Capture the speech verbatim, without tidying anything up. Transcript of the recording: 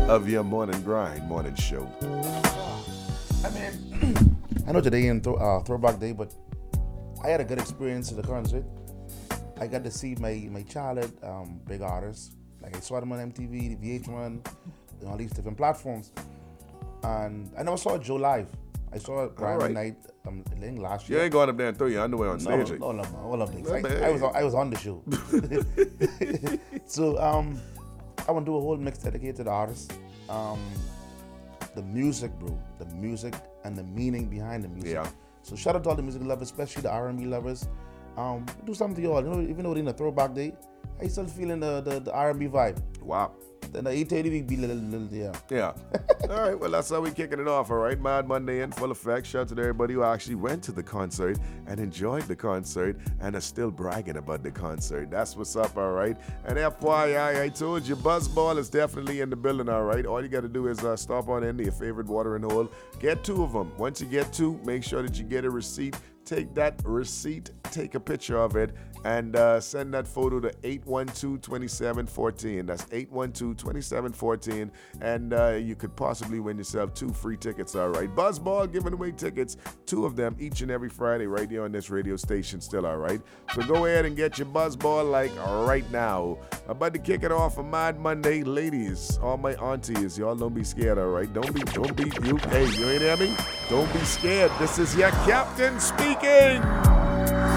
of your morning grind, morning show. I mean, I know today is throw, uh, Throwback Day, but I had a good experience at the concert. I got to see my, my childhood um, big artists. Like I saw them on M T V, V H one, on all these different platforms. And I never saw Joe live. I saw Brian right. Knight um, I think last You year. ain't going up there and throw your underwear on No, stage. no, no, no, all of things. No, I, man. I was on, I was on the show. So um, I want to do a whole mix dedicated to the artists. Um, the music, bro. The music and the meaning behind the music. Yeah. So shout out to all the music lovers, especially the R and B lovers. Um, do something to y'all. You know, even though it's in a Throwback Day, I still feeling the the, the R and B vibe. Wow. Then the eight thirty be a little, little, yeah. Yeah. All right. Well, that's how we kicking it off. All right. Mad Monday in full effect. Shout out to everybody who actually went to the concert and enjoyed the concert and are still bragging about the concert. That's what's up. All right. And F Y I, I told you, Buzzball is definitely in the building. All right. All you got to do is uh, stop on into your favorite watering hole. Get two of them. Once you get two, make sure that you get a receipt. Take that receipt, take a picture of it, and uh, send that photo to eight one two, two seven one four. That's eight one two, two seven one four, and uh, you could possibly win yourself two free tickets, all right? Buzzball giving away tickets, two of them each and every Friday right here on this radio station still, all right? So go ahead and get your Buzzball like right now. About to kick it off for Mad Monday. Ladies, all my aunties, y'all don't be scared, all right? Don't be, don't be, you, hey, you ain't hear me? Don't be scared. This is your captain speaking.